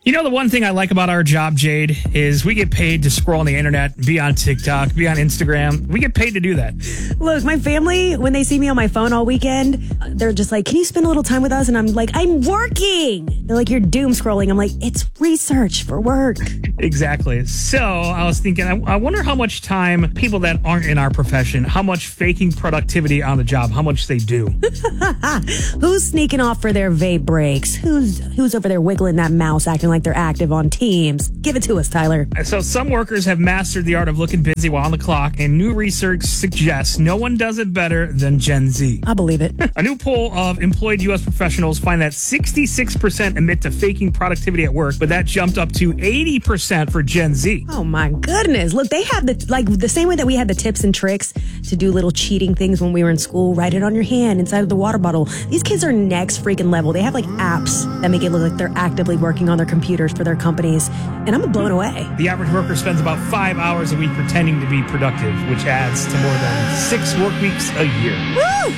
You know, the one thing I like about our job, Jade, is we get paid to scroll on the internet, be on TikTok, be on Instagram. We get paid to do that. Look, my family, when they see me on my phone all weekend, they're just like, can you spend a little time with us? And I'm like, I'm working. They're like, you're doom scrolling. I'm like, it's research for work. Exactly. So I was thinking, I wonder how much time people that aren't in our profession, how much faking productivity on the job, how much they do. Who's sneaking off for their vape breaks? Who's over there wiggling that mouse, acting like they're active on Teams? Give it to us, Tyler. So some workers have mastered the art of looking busy while on the clock, and new research suggests no one does it better than Gen Z. I believe it. A new poll of employed U.S. professionals find that 66% admit to faking productivity at work, but that jumped up to 80% for Gen Z. Oh my goodness. Look, they have the same way that we had the tips and tricks to do little cheating things when we were in school. Write it on your hand inside of the water bottle. These kids are next freaking level. They have like apps that make it look like they're actively working on their computers for their companies. And I'm blown away. The average worker spends about 5 hours a week pretending to be productive, which adds to more than 6 work weeks a year. Woo!